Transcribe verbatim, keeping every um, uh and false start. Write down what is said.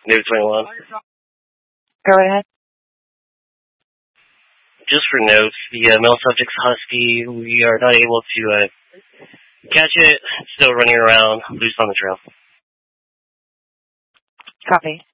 Nave twenty-one. Go ahead. Just for notes, the uh, male subject's husky. We are not able to uh, catch it. It's still running around loose on the trail. Copy.